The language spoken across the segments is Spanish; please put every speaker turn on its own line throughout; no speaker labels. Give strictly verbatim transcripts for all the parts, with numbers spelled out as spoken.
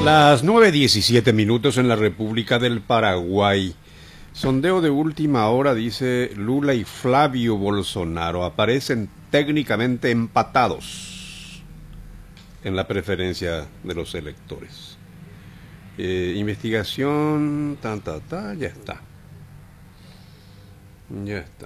Las nueve diecisiete minutos en la República del Paraguay. Sondeo de última hora dice Lula y Flavio Bolsonaro aparecen técnicamente empatados en la preferencia de los electores. Eh, investigación, ta, ta, ta, ya está. Ya está.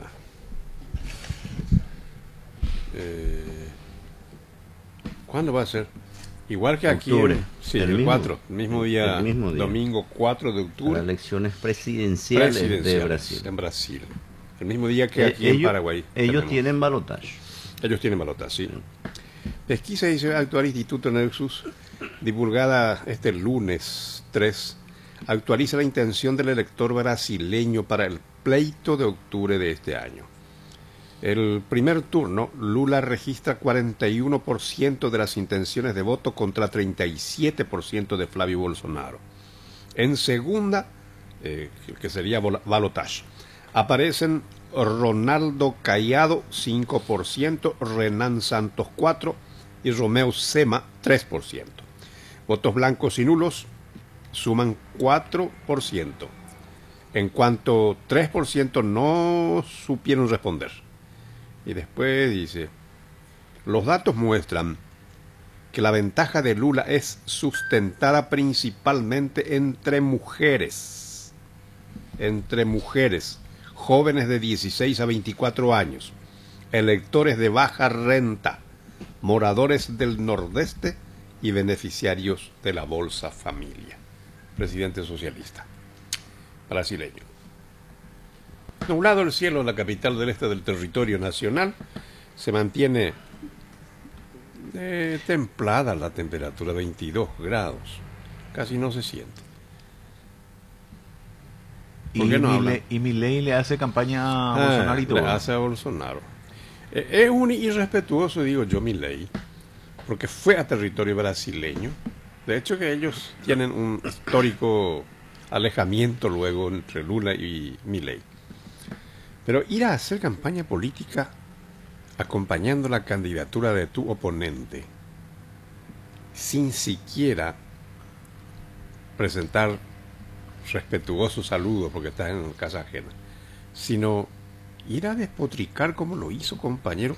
Eh, ¿Cuándo va a ser? Igual que aquí,
octubre,
en, sí,
el
el
mismo,
cuatro, el mismo día,
el mismo día.
domingo cuatro de octubre.
Las elecciones presidenciales,
presidenciales
de Brasil.
En Brasil. El mismo día que
Eh,
aquí
ellos,
en Paraguay.
Ellos
tenemos.
tienen balotaje.
Ellos tienen balotaje, sí. Pesquisa dice actual Instituto Nexus, divulgada este lunes tres, actualiza la intención del elector brasileño para el pleito de octubre de este año. El primer turno, Lula registra cuarenta y uno por ciento de las intenciones de voto contra treinta y siete por ciento de Flavio Bolsonaro. En segunda, eh, que sería balotaje, aparecen Ronaldo Caiado cinco por ciento, Renan Santos cuatro por ciento y Romeo Zema tres por ciento. Votos blancos y nulos suman cuatro por ciento. En cuanto tres por ciento no supieron responder. Y después dice, los datos muestran que la ventaja de Lula es sustentada principalmente entre mujeres, entre mujeres, jóvenes de dieciséis a veinticuatro años, electores de baja renta, moradores del Nordeste y beneficiarios de la Bolsa Familia. Presidente socialista brasileño. Nublado el cielo en la capital del este del territorio nacional, se mantiene eh, templada la temperatura, veintidós grados, casi no se siente.
¿Por qué no habla? Y Milei le hace campaña a
ah,
Bolsonaro y todo.
Le hace a Bolsonaro. Eh, es un irrespetuoso, digo yo, Milei, porque fue a territorio brasileño. De hecho que ellos tienen un histórico alejamiento luego entre Lula y Milei. Pero ir a hacer campaña política acompañando la candidatura de tu oponente sin siquiera presentar respetuoso saludo porque estás en casa ajena, sino ir a despotricar como lo hizo, compañero,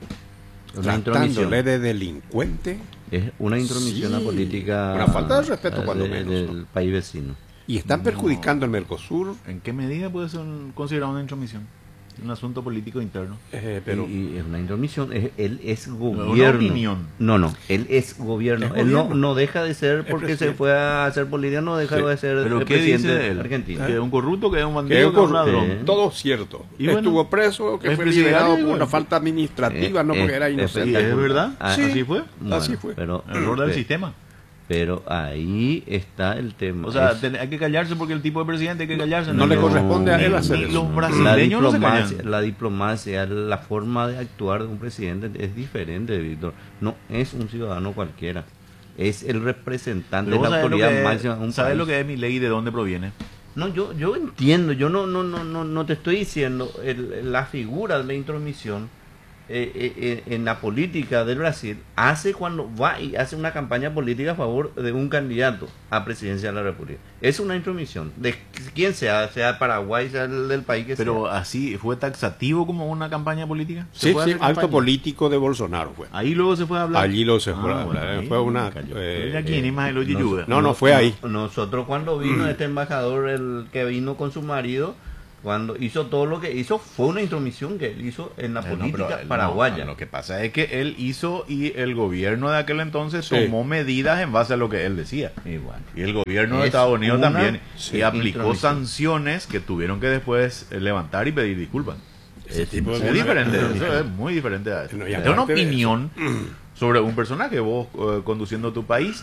Una
tratándole de delincuente.
Es una intromisión
Sí,
a política
una falta de respeto, cuando
de,
menos,
del
¿no?
país vecino.
Y están perjudicando al Mercosur.
¿En qué medida puede ser un, considerado una intromisión? Un asunto político interno.
Eh, pero
y, y es una intromisión. Es, él es
Una
gobierno.
opinión.
No, no. Él es gobierno.
Es
él no,
gobierno.
no deja de ser porque se
presidente.
fue a hacer política, no deja
Sí.
de ser
¿Pero
el
qué
presidente
dice él?
argentino.
Que es un corrupto, que es un
que
bandido,
es
que es un
por-
ladrón.
Sí.
todo cierto.
Y bueno,
estuvo preso, que
es
fue
presidiario,
liberado
y
por
bueno.
una falta administrativa,
Eh,
no porque
eh,
era
eh,
inocente.
¿Y es verdad?
Ah,
Sí.
¿Así fue?
Bueno,
Así fue.
Pero,
Error del
pe-
sistema.
pero ahí está el tema.
O sea,
Es-
ten- hay que callarse porque el tipo de presidente hay que callarse.
no le corresponde a él
Ni-
hacer
ni
eso.
los
la
brasileños no se
diplomacia,
callan.
la diplomacia, la forma de actuar de un presidente es diferente, Víctor. No es un ciudadano cualquiera. Es el representante,
Pero
es
vos
la
sabés lo
autoridad
que es-
máxima de un
¿sabés
país.
lo que es mi ley y de dónde proviene?
No, yo yo entiendo, yo no no no no no te estoy diciendo el- la figura de la intromisión eh, eh, en la política del Brasil hace cuando va y hace una campaña política a favor de un candidato a presidencia de la República. Es una intromisión de quien sea, sea Paraguay, sea el del país que
Pero
sea.
así, ¿fue taxativo como una campaña política? ¿Se
Sí,
puede
sí,
hacer
acto
campaña?
político de Bolsonaro fue.
Ahí luego se fue a hablar.
Allí lo se fue a
Ah,
hablar,
bueno,
fue
ahí
una,
cayó.
eh,
Pero ya aquí
eh,
ni más el oye
no,
ayuda.
no, no fue ahí.
Nosotros cuando vino este embajador, el que vino con su marido, cuando hizo todo lo que hizo, fue una intromisión que él hizo en la
Eh, no,
política
pero él no,
paraguaya.
lo que pasa es que él hizo y el gobierno de aquel entonces
Sí.
tomó medidas en base a lo que él decía.
Igual.
Y el gobierno de
Es
Estados Unidos
una
también.
sí,
y aplicó
intromisión.
sanciones que tuvieron que después eh, levantar y pedir disculpas.
Ese tipo de
Es
cosas-
diferente, eso es muy diferente a eso.
No, y
Es una
aparte de
opinión sobre un personaje, vos eh, conduciendo tu país.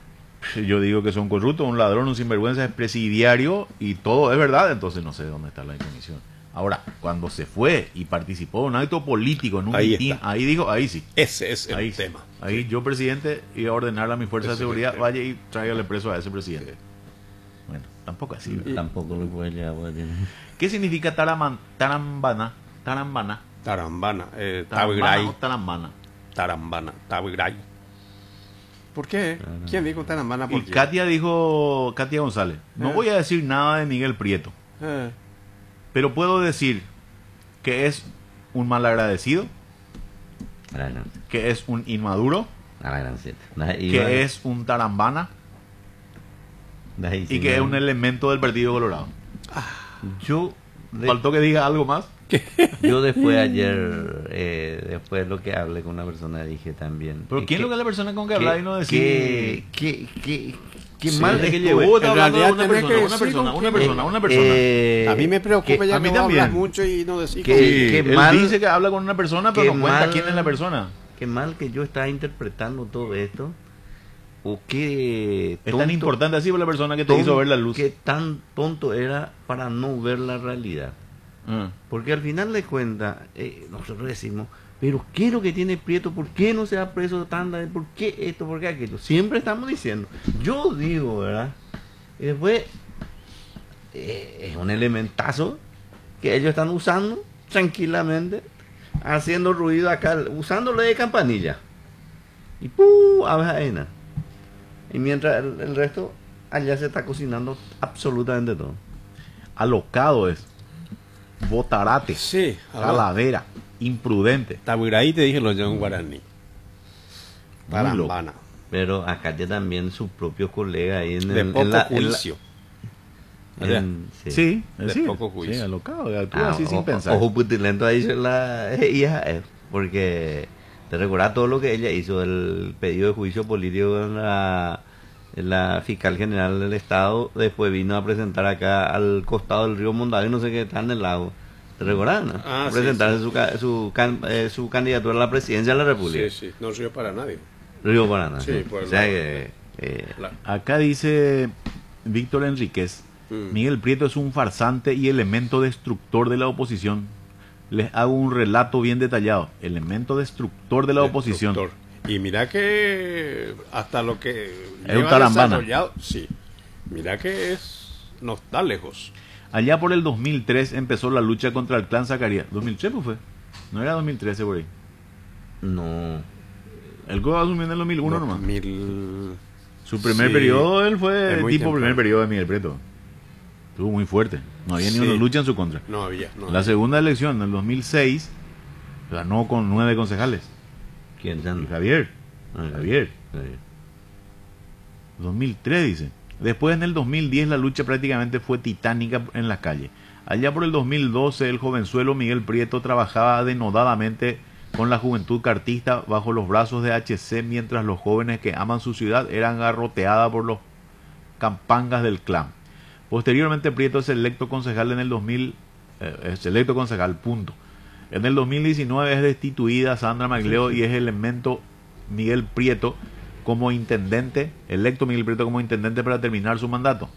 Yo digo que son corruptos, un ladrón, un sinvergüenza, es presidiario y todo es verdad, entonces no sé dónde está la intromisión. Ahora, cuando se fue y participó en un acto político, en un
Ahí
mitin,
está.
ahí dijo, ahí sí.
Ese es el
Ahí,
tema.
ahí yo, presidente, iba a ordenar a mi fuerza de
Ese es el
seguridad,
tema.
vaya y tráigale preso a ese presidente. Bueno, tampoco así. ¿verdad?
Tampoco lo puede llegar. puede-
¿Qué significa taraman, tarambana? Tarambana.
Tarambana, eh,
Tarambana
Tabigray,
o tarambana.
Tarambana, Tabigray. ¿Por qué? ¿Quién dijo Tarambana? ¿Por
Y
qué?
Katia dijo, Katia González, no
Eh.
voy a decir nada de Miguel Prieto,
Eh,
pero puedo decir que es un malagradecido,
A la gran,
que es un inmaduro,
a la gran siete. Da- iba-
que es un tarambana
da ahí
y
sí
que
me-
es un elemento del Partido Colorado.
Yo, de-
Faltó que diga algo más.
yo después ayer, eh, después de lo que hablé con una persona, dije también.
Pero
eh,
¿quién
que-
es lo que es la persona con que
que-
habla y no decir?
que- que- que- que
Sí,
mal
Desde que
estuve.
llegó está
En
hablando de
realidad
una
tenés
persona,
que
una
decir
persona,
con
una
quién-
persona, una persona.
Eh,
a mí me preocupa
que-
ya
a mí
que vos hablas
también.
mucho y no decís
Que-
con-
Sí,
qué
él
mal-
dice que habla con una persona, pero
qué
no cuenta
mal-
quién es la persona.
Qué mal que yo estaba interpretando todo esto. O qué
Es
tonto-
tan importante así para la persona que te
ton-
hizo ver la luz.
Qué tan tonto era para no ver la realidad.
Ah.
Porque al final de cuentas, eh, nosotros decimos, pero ¿qué es lo que tiene Prieto? ¿Por qué no se ha preso tanta? ¿Por qué esto? ¿Por qué aquello? Siempre estamos diciendo. Yo digo, ¿verdad? Y después, eh, es un elementazo que ellos están usando tranquilamente, haciendo ruido acá, usándolo de campanilla. Y ¡pum! Abeja. Y mientras el, el resto, allá se está cocinando absolutamente todo.
Alocado es. Botarate.
Sí, ahora-
Calavera. Imprudente.
Taburaí te dije lo yo en guaraní.
Muy loco.
Tarambana.
Pero acá ya también sus propios colegas ahí en,
De
el-
poco
en la, en la-
juicio.
en- sí.
Sí,
De
sí.
poco juicio.
Sí, alocado. Actúa
Ah,
así sin
ojo-
pensar.
Ojo putilento ahí hizo la hija, eh, porque te recuerdas todo lo que ella hizo, el pedido de juicio político en la, en la fiscal general del estado, después vino a presentar acá al costado del río Mondavio, no sé qué, está en el lago. ¿Te recuerdas? No?
Ah,
a
sí,
presentarse Su, ca- su, can- eh, su candidatura a la presidencia de la República.
Sí, sí, no sirve para nadie.
Río Paraná.
Sí, por
o
el
sea
lado.
que... eh,
La-
Acá dice Víctor Enríquez.
Mm.
Miguel Prieto es un farsante y elemento destructor de la oposición. Les hago un relato bien detallado. Elemento destructor de la oposición.
Destructor. Y mira que hasta lo que
Es un
lleva
tarambana.
desarrollado, sí. Mira que es no está lejos.
Allá por el dos mil tres empezó la lucha contra el clan Zacarías. ¿dos mil tres pues fue? No era dos mil trece por ahí.
no...
El Coba asumió en el dos mil uno nomás.
Mil...
Su primer
Sí.
periodo, él fue
Es
el
muy
tipo
temprano.
primer periodo de Miguel Prieto. Estuvo muy fuerte. No había ni
Sí.
una lucha en su contra.
No había. No
La
había.
segunda elección, en el dos mil seis, ganó con nueve concejales.
¿Quién sabe?
Y Javier.
Ah,
Javier.
Javier.
dos mil tres dice. Después en el dos mil diez la lucha prácticamente fue titánica en la calle. Allá por el dos mil doce el jovenzuelo Miguel Prieto trabajaba denodadamente con la juventud cartista bajo los brazos de H C mientras los jóvenes que aman su ciudad eran garroteadas por los campangas del clan. Posteriormente Prieto es electo concejal en el dos mil, eh, es electo concejal, punto. En el dos mil diecinueve es destituida Sandra Magleo y es elemento Miguel Prieto como intendente, electo Miguel Prieto como intendente para terminar su mandato.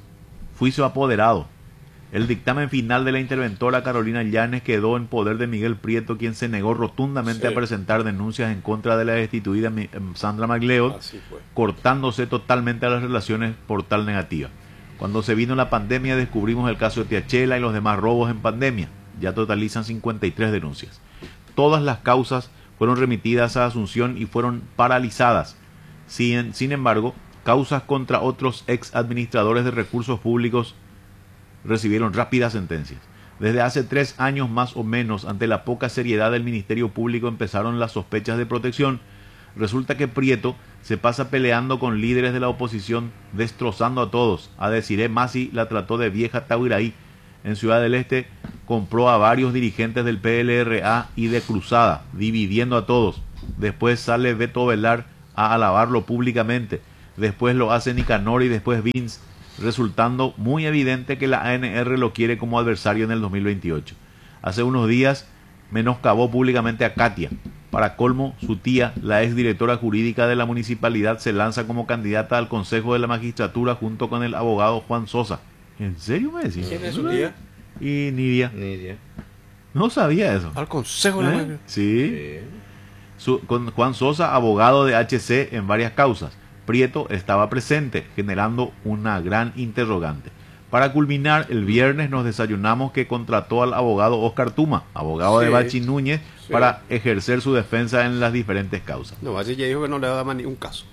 Juicio apoderado. El dictamen final de la interventora Carolina Llanes quedó en poder de Miguel Prieto, quien se negó rotundamente
Sí.
a presentar denuncias en contra de la destituida Mi- em, Sandra Magleo,
Así fue.
cortándose totalmente a las relaciones por tal negativa. Cuando se vino la pandemia descubrimos el caso de Tiachela y los demás robos en pandemia. Ya totalizan cincuenta y tres denuncias. Todas las causas fueron remitidas a Asunción y fueron paralizadas. Sin, sin embargo, causas contra otros ex administradores de recursos públicos recibieron rápidas sentencias. Desde hace tres años más o menos, ante la poca seriedad del Ministerio Público, empezaron las sospechas de protección. Resulta que Prieto se pasa peleando con líderes de la oposición, destrozando a todos. A Desiree Masi la trató de vieja Tauraí. En Ciudad del Este compró a varios dirigentes del P L R A y de Cruzada, dividiendo a todos. Después sale Beto Velar a alabarlo públicamente. Después lo hace Nicanor y después Vince, resultando muy evidente que la A N R lo quiere como adversario en el dos mil veintiocho. Hace unos días menoscabó públicamente a Katia. Para colmo, su tía, la exdirectora jurídica de la municipalidad, se lanza como candidata al Consejo de la Magistratura junto con el abogado Juan Sosa. ¿En serio me decís?
¿Quién es su tía?
Y Nidia.
Ni idea.
No sabía eso.
Al Consejo de la
¿Eh?
Mujer.
Sí.
Sí.
Su- con Juan Sosa, abogado de H C en varias causas. Prieto estaba presente, generando una gran interrogante. Para culminar, el viernes nos desayunamos que contrató al abogado Oscar Tuma, abogado de
Sí.
Bachi Núñez,
Sí.
para ejercer su defensa en las diferentes causas.
No, así ya dijo que no le daba ni un caso.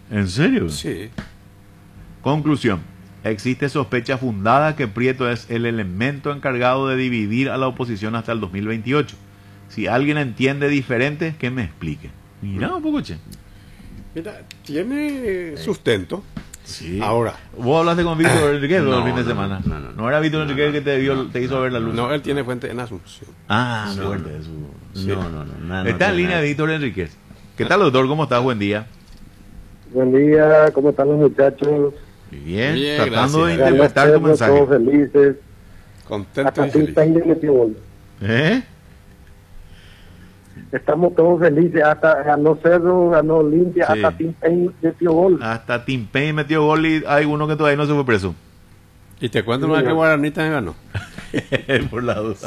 ¿En serio?
Sí.
Conclusión. Existe sospecha fundada que Prieto es el elemento encargado de dividir a la oposición hasta el dos mil veintiocho. Si alguien entiende diferente, que me explique. Mira un poco, che.
Mira, tiene sustento.
Sí.
Ahora.
¿Vos hablaste con Víctor Enriquez
No,
el fin de
no,
semana?
no, no, no.
¿No era Víctor
No,
Enriquez
no,
que te, vio,
no,
te hizo
no,
ver la luz?
No, él tiene fuente en Asunción.
Ah,
Sí.
fuerte de su...
Sí.
No, no, no. nada, no
Está en
tiene
línea
nada.
Víctor Enriquez. ¿Qué tal, doctor? ¿Cómo estás? Buen día.
Buen día, ¿cómo están los muchachos?
Bien,
Bien,
tratando
gracias.
de interpretar tu mensaje.
Todos felices.
Contento
Hasta
y
Tim
feliz.
Payne metió gol.
¿Eh?
Estamos todos felices. Hasta ganó Cerro, ganó Olimpia,
Sí.
hasta Tim Payne metió gol.
Hasta Tim Payne metió gol y hay uno que todavía no se fue preso.
¿Y te cuento más que Guaranita me ganó?
Por la duda.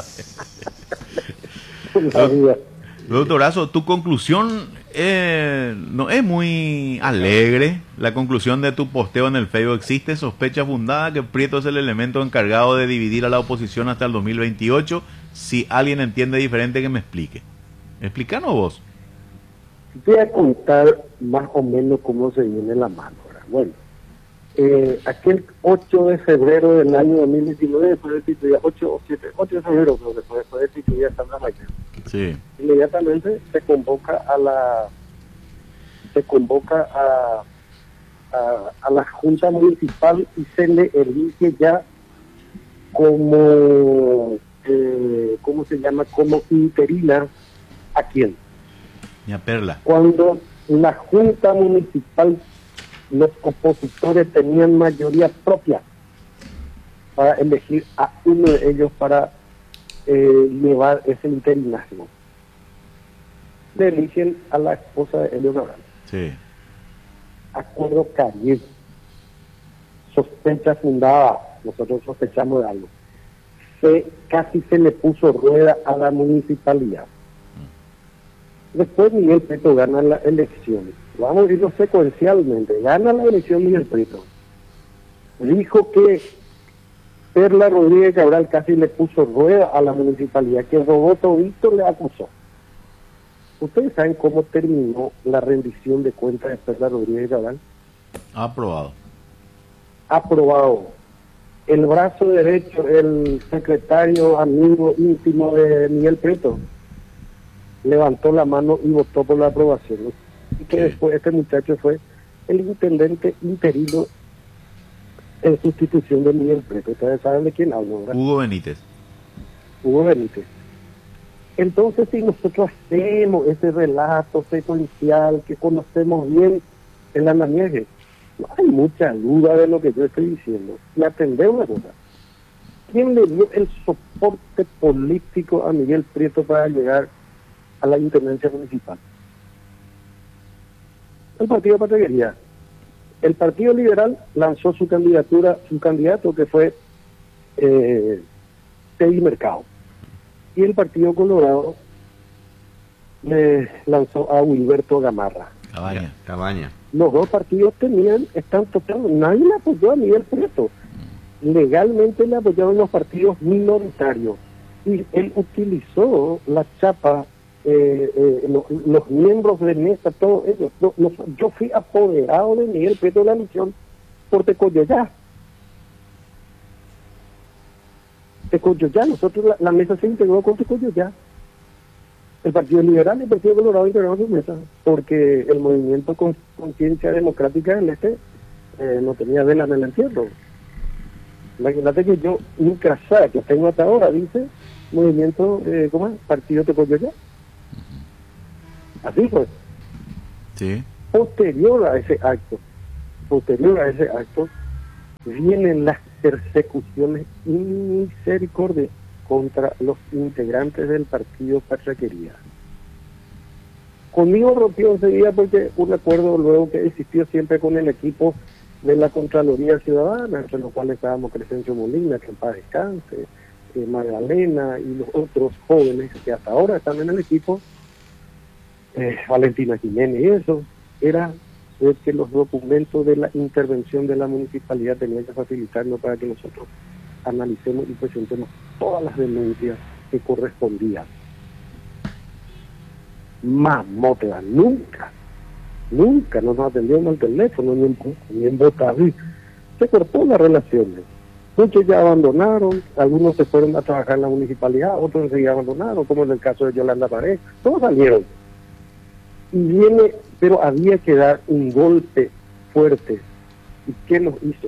La vida.
Doctorazo, tu conclusión eh, no es muy alegre. La conclusión de tu posteo en el Facebook: existe sospecha fundada que Prieto es el elemento encargado de dividir a la oposición hasta el dos mil veintiocho. Si alguien entiende diferente, que me explique. Explícanos vos.
Voy a contar más o menos cómo se viene la mano. ¿Verdad? Bueno, eh, aquel ocho de febrero del año dos mil diecinueve fue destituida, ocho o siete, ocho de febrero creo que fue, fue destituida Sandra Mayer.
Sí.
Inmediatamente se convoca a la se convoca a, a, a la Junta Municipal y se le elige ya como eh, ¿cómo se llama? Como interina. ¿A quién?
Ña Perla.
Cuando la Junta Municipal, los opositores tenían mayoría propia para elegir a uno de ellos para eh, llevar ese interinazgo. Le eligen a la esposa de Elio Cabral.
Sí.
Acuerdo Calle. Sospecha fundada. Nosotros sospechamos de algo. Se, casi se le puso rueda a la municipalidad. Después Miguel Prieto gana la elección. Vamos a irlo secuencialmente. Gana la elección Miguel Prieto. Dijo que Perla Rodríguez Cabral casi le puso rueda a la municipalidad, que Roberto Víctor le acusó. ¿Ustedes saben cómo terminó la rendición de cuentas de Perla Rodríguez Cabral?
Aprobado.
Aprobado. El brazo derecho, el secretario amigo íntimo de Miguel Prieto, levantó la mano y votó por la aprobación. Y que
Sí.
después este muchacho fue el intendente interino en sustitución de Miguel Prieto. Ustedes saben de quién hablo, ¿verdad?
Hugo Benítez.
Hugo Benítez. Entonces, si nosotros hacemos ese relato secuencial que conocemos bien en la Manieje, no hay mucha duda de lo que yo estoy diciendo. Y atender una cosa. ¿Quién le dio el soporte político a Miguel Prieto para llegar a la intendencia municipal? El Partido Patria. El Partido Liberal lanzó su candidatura, su candidato que fue eh, Teddy Mercado. Y el Partido Colorado le lanzó a Wilberto Gamarra.
Cabaña.
Cabaña.
Los dos partidos tenían, están tocando, nadie le apoyó a Miguel Prieto. Legalmente le apoyaron los partidos minoritarios. Y él utilizó la chapa, eh, eh, lo- los miembros de mesa, todos ellos. Yo, no- yo fui apoderado de Miguel Prieto de la elección por Tecoyoyá. Tecoyoyá, nosotros la, la mesa se integró con Tecoyoyá. El Partido Liberal y el Partido Colorado integraron su mesa, porque el movimiento con Conciencia Democrática del Este eh, no tenía vela en el entierro. Imagínate que yo, mi casa que tengo hasta ahora, dice movimiento, eh, ¿cómo es? Partido Tecoyoyá. Así fue.
Sí.
Posterior a ese acto, posterior a ese acto, vienen las persecuciones misericordias contra los integrantes del partido Patria Querida. Conmigo rompió enseguida porque un acuerdo luego que existió siempre con el equipo de la Contraloría Ciudadana, entre los cuales estábamos Crescencio Molina, que en paz descanse, eh, Magdalena y los otros jóvenes que hasta ahora están en el equipo, eh, Valentina Jiménez y eso, era de que los documentos de la intervención de la municipalidad tenían que facilitarnos para que nosotros analicemos y presentemos todas las denuncias que correspondían. Mamotera, nunca, nunca no nos atendieron al teléfono, ni en, ni en Botaví. Se cortó las relaciones. Muchos ya abandonaron, algunos se fueron a trabajar en la municipalidad, otros enseguida abandonaron, como en el caso de Yolanda Paredes, todos salieron. Y viene, pero había que dar un golpe fuerte. ¿Y qué nos hizo?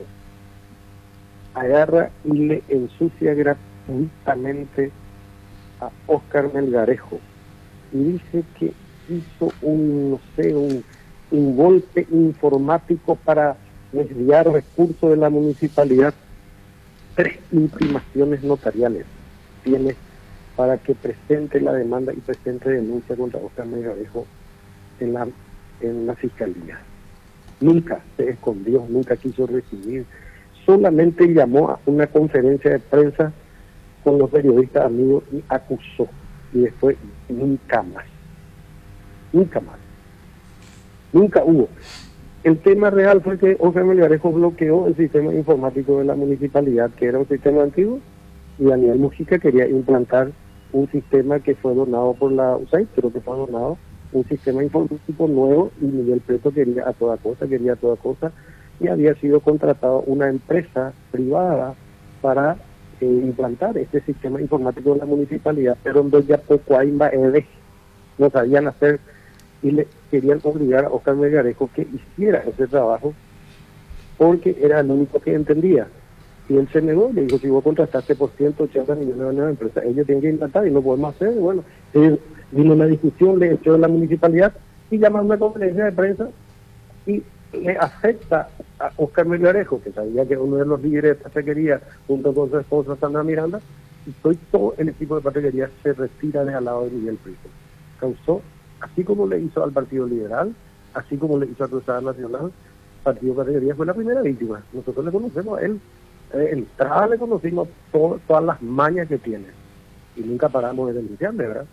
Agarra y le ensucia gratuitamente a Óscar Melgarejo y dice que hizo un, no sé, un, un golpe informático para desviar recursos de la municipalidad. Tres intimaciones notariales tiene para que presente la demanda y presente denuncia contra Óscar Melgarejo en la, en la fiscalía. Nunca se escondió, nunca quiso recibir, solamente llamó a una conferencia de prensa con los periodistas amigos y acusó, y después nunca más, nunca más, nunca hubo. El tema real fue que Óscar Melgarejo bloqueó el sistema informático de la municipalidad, que era un sistema antiguo, y Daniel Mujica quería implantar un sistema que fue donado por la U S A I D, pero que fue donado un sistema informático nuevo, y Miguel Prieto quería a toda cosa, quería a toda cosa, y había sido contratado una empresa privada para eh, implantar este sistema informático de la municipalidad, pero en donde ya poco hay no sabían hacer, y le querían obligar a Óscar Melgarejo que hiciera ese trabajo, porque era el único que entendía. Y él se negó, le dijo, si vos contrataste por ciento ochenta millones de una empresa, ellos tienen que implantar y no podemos hacer. Bueno, eh, vino una discusión, le echó de la municipalidad y llama a una conferencia de prensa y le acepta a Óscar Melgarejo, que sabía que uno de los líderes de Patriquería, junto con su esposa Sandra Miranda, y todo, todo el equipo de Patriquería se retira de al lado de Miguel Prieto. Causó, así como le hizo al Partido Liberal, así como le hizo a Cruzada Nacional, Partido Patriquería fue la primera víctima. Nosotros le conocemos a él. Eh, entrada le conocimos todo, todas las mañas que tiene y nunca paramos de denunciarle, ¿verdad?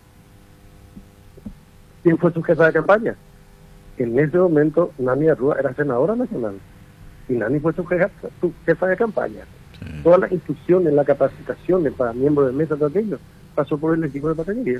¿Quién fue su jefa de campaña? En ese momento Nani Arrua era senadora nacional y Nani fue su jefa, su jefa de campaña. Sí. Todas las instrucciones, las capacitaciones para miembros de mesa, todo aquello, pasó por el equipo de Patriquería.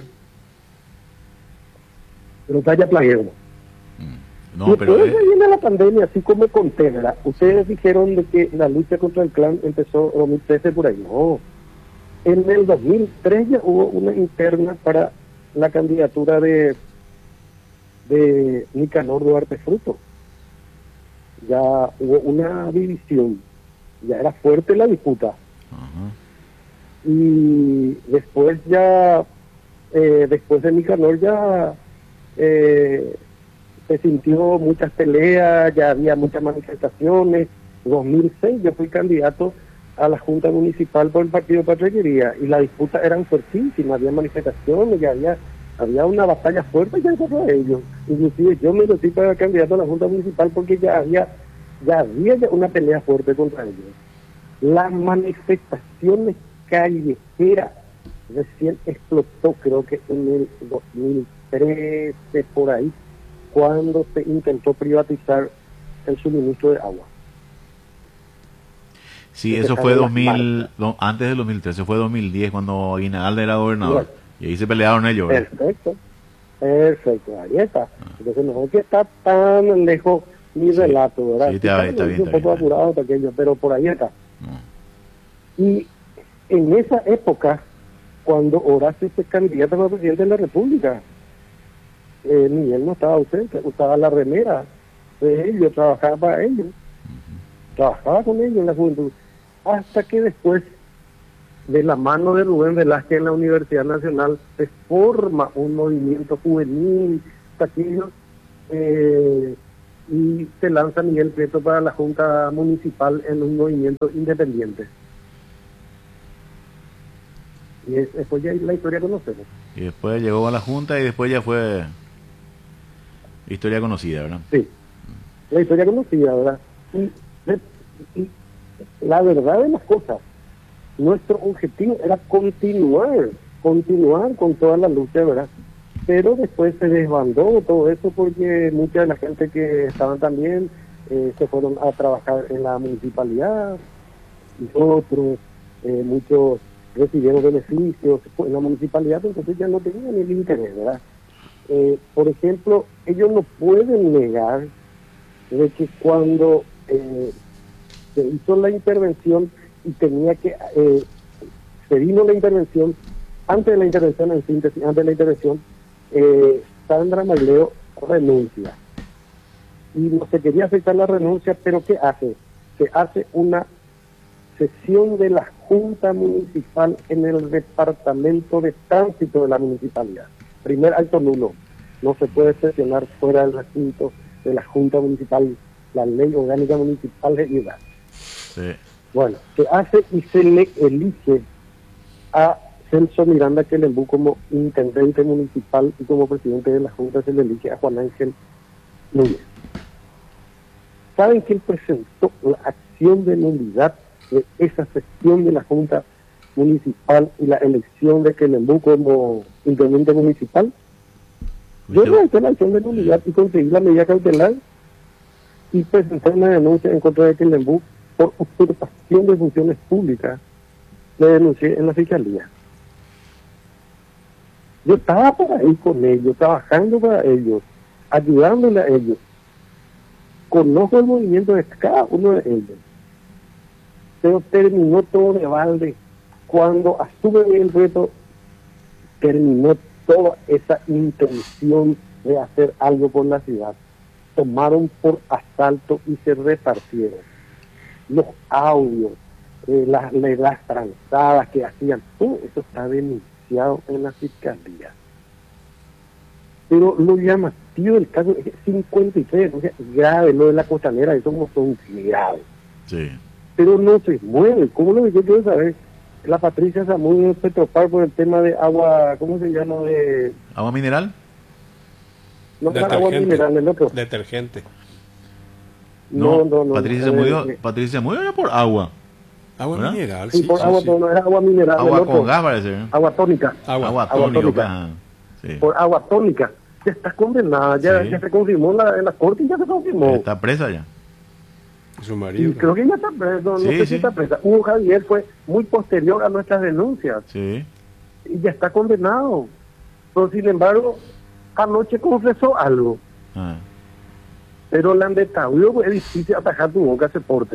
Pero vaya plagueo.
No,
y
pero
después
eh...
viene la pandemia, así como conté, ¿verdad? Ustedes dijeron de que la lucha contra el clan empezó en dos mil trece por ahí. No, en el dos mil tres ya hubo una interna para la candidatura de de Nicanor Duarte Fruto. Ya hubo una división, ya era fuerte la disputa. Uh-huh. Y después ya, eh, después de Nicanor ya eh, se sintió muchas peleas, ya había muchas manifestaciones. En dos mil seis yo fui candidato a la Junta Municipal por el Partido Patriquería y la disputa eran fuertísimas, había manifestaciones, ya había había una batalla fuerte ya en contra de ellos. Inclusive yo me metí para candidato a la Junta Municipal porque ya había ya había una pelea fuerte contra ellos. Las manifestaciones callejeras recién explotó, creo que en el dos mil trece por ahí, cuando se intentó privatizar el suministro de agua.
Sí, eso fue dos mil, no, antes del dos mil trece, fue dos mil diez cuando Aguinaldo era gobernador. Bueno, y ahí se pelearon ellos, ¿verdad?
Perfecto, perfecto, ahí está. Entonces no es que está tan lejos mi sí, relato, ¿verdad?
Sí, está, está, bien,
un poco
está bien,
apurado, pequeño, pero por ahí está. No. Y en esa época, cuando Horacio se candidato a presidente de la República, eh, Miguel no estaba ausente, usaba la remera de ellos, trabajaba para ellos, uh-huh. trabajaba con ellos en la juventud, hasta que después, de la mano de Rubén Velázquez en la Universidad Nacional, se forma un movimiento juvenil, aquello, eh, y se lanza Miguel Prieto para la Junta Municipal en un movimiento independiente. Y es, después ya la historia conocemos.
Y después llegó a la Junta y después ya fue historia conocida, ¿verdad?
Sí, la historia conocida, ¿verdad? Y, y la verdad de las cosas, nuestro objetivo era continuar, continuar con toda la lucha, ¿verdad? Pero después se desbandó todo eso porque mucha de la gente que estaban también eh, se fueron a trabajar en la municipalidad y otros, eh, muchos recibieron beneficios en la municipalidad, entonces ya no tenían el interés, ¿verdad? Eh, por ejemplo, ellos no pueden negar de que cuando eh, se hizo la intervención y tenía que, eh, se vino la intervención, antes de la intervención, en síntesis, antes de la intervención, eh, Sandra Maileo renuncia. Y no se quería aceptar la renuncia, pero ¿qué hace? Se hace una sesión de la Junta Municipal en el Departamento de Tránsito de la Municipalidad. Primer acto nulo. No se puede sesionar fuera del recinto de la Junta Municipal, la Ley Orgánica Municipal de Ciudad.
Sí.
Bueno, se hace y se le elige a Celso Miranda Quelembú como intendente municipal y como presidente de la Junta se le elige a Juan Ángel Núñez. ¿Saben que él presentó la acción de nulidad de esa sesión de la Junta Municipal y la elección de Quelembú como intendente municipal? Yo redacté la acción de nulidad y conseguí la medida cautelar y presenté una denuncia en contra de Quelembú por usurpación de funciones públicas. Le denuncié en la fiscalía. Yo estaba por ahí con ellos, trabajando para ellos, ayudándole a ellos. Conozco el movimiento de cada uno de ellos. Pero terminó todo de balde. Cuando asume el reto, terminó toda esa intención de hacer algo por la ciudad. Tomaron por asalto y se repartieron los audios, eh, las, las tranzadas que hacían. Todo eso está denunciado en la fiscalía. Pero lo llamativo del caso es que cincuenta y tres denuncias graves, lo de la costanera, eso no son graves.
Sí.
Pero no se mueve. ¿Cómo lo que yo quiero saber? La Patricia Zamudio de Petropar por el tema de agua, ¿cómo se llama? De
¿Agua mineral?
No, no agua mineral, el otro.
Detergente.
No, no, no.
Patricia
no,
Zamudio,
eh,
Patricia Zamudio era por agua.
Agua
¿verdad?
mineral,
Sí,
sí.
por
sí,
agua,
sí.
no, no era agua mineral.
Agua
el
con
otro.
gas parece. ¿eh?
Agua tónica.
Agua.
Agua
agua
tónica.
tónica.
ajá. Sí.
Por agua tónica. Ya está condenada, ya,
Sí.
ya se confirmó la, en la corte y ya se confirmó.
Está presa ya.
Su
Y
marido.
creo que ya está presa, no, no
Sí,
sé si
sí.
está presa. Hugo Javier fue muy posterior a nuestras denuncias
Sí.
y ya está condenado. Pero sin embargo, anoche confesó algo.
Ah.
Pero la andetabuyo pues, es difícil atajar tu boca, se porte.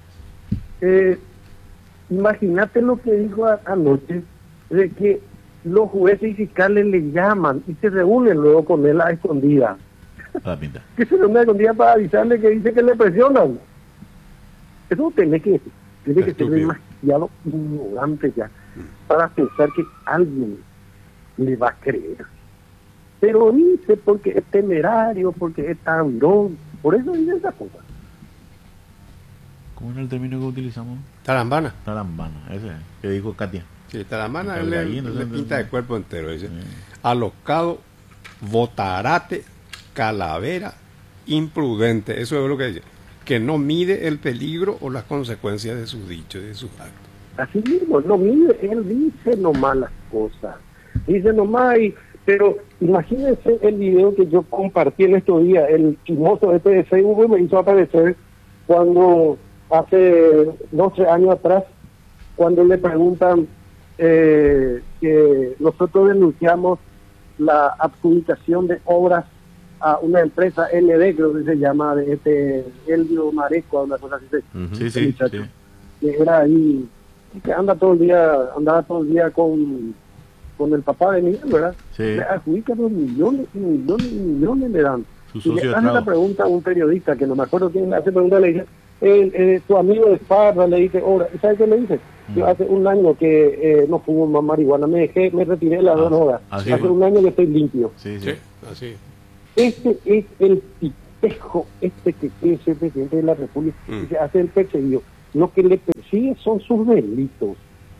Eh, Imagínate lo que dijo a- anoche, de que los jueces y fiscales le llaman y se reúnen luego con él a escondida.
La pinta.
Que se reúnen a escondida para avisarle que dice que le presionan. Eso tiene que, tiene que ser
Estúpido.
demasiado ignorante ya para pensar que alguien le va a creer. Pero dice porque es temerario, porque es taurón, por eso dice esa cosa.
¿Cómo era el término que utilizamos?
Tarambana.
Tarambana, ese que dijo Katia.
Sí, Tarambana
El
él le,
gallino,
le
ese-
pinta de cuerpo entero. Dice,
Sí.
alocado, botarate, calavera, imprudente. Eso es lo que dice. Que no mide el peligro o las consecuencias de sus dichos y de sus actos.
Así mismo, no mire, él dice nomás las cosas. Dice nomás, y, pero imagínense el video que yo compartí en estos días, el chimoso este de Facebook me hizo aparecer cuando hace doce años atrás, cuando le preguntan eh, que nosotros denunciamos la adjudicación de obras a una empresa L D, creo que se llama, de este Elvio Mareco, una cosa así,
Ujú.
Sí,
el
sí,
muchacho,
sí.
que era ahí, que anda todo el día, andaba todo el día con, con el papá de Miguel, ¿verdad?
Sí.
Le adjudican los millones y millones y millones le dan.
Su
Y
socio
le
de
hace
trago.
la pregunta a un periodista, que no me acuerdo quién le hace pregunta, le dice, eh, eh, tu amigo de Parra, le dice, ahora, ¿sabes qué le dice? Yo
Mm.
hace un año que eh, no fumo más marihuana, me dejé, me retiré de las
Ah,
dos horas.
así
Hace
fue.
un año que estoy limpio.
Sí, sí.
Sí, así.
Este es el tipejo, este que quiere ser presidente de la República,
Mm.
y se hace el perseguido. Lo que le persigue son sus delitos.